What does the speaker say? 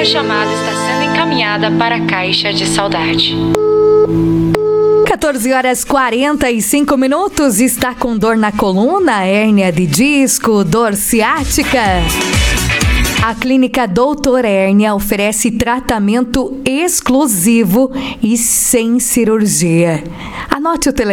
chamada está sendo encaminhada para a caixa de saudade. 14h45. Está com dor na coluna, hérnia de disco, dor ciática? A Clínica Doutor Hérnia oferece tratamento exclusivo e sem cirurgia. Anote o telefone.